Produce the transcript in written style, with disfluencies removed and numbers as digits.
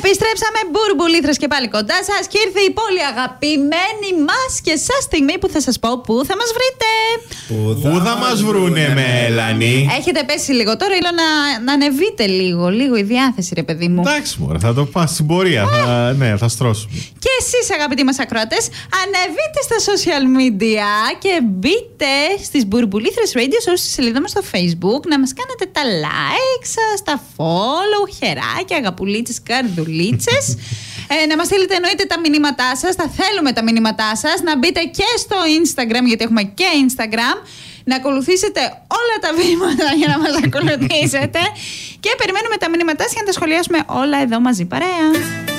Επιστρέψαμε, Μπουρμπουλήθρες και πάλι κοντά σας. Και ήρθε η πολύ αγαπημένη μας και σας στιγμή που θα σας πω πού θα μας βρείτε. Πού θα μας βρούνε, Μέλανη? Έχετε πέσει λίγο τώρα, ήλιο να ανεβείτε λίγο η διάθεση, ρε παιδί μου. Εντάξει, μωρέ, θα το πάω στην πορεία. Ναι, θα στρώσουμε. Και εσείς, αγαπητοί μας ακροατές, ανεβείτε στα social media και μπείτε στις Μπουρμπουλήθρες Radio Show στη σελίδα μας στο Facebook, να μας κάνετε τα like σας, τα follow, χεράκια, αγαπουλίτσες, καρδουλίτσες. Να μας στείλετε εννοείται τα μηνύματά σας, θα θέλουμε τα μηνύματά σας. Να μπείτε και στο Instagram, γιατί έχουμε και Instagram. Να ακολουθήσετε όλα τα βήματα για να μας ακολουθήσετε. Και περιμένουμε τα μηνύματά σας για να τα σχολιάσουμε όλα εδώ μαζί παρέα.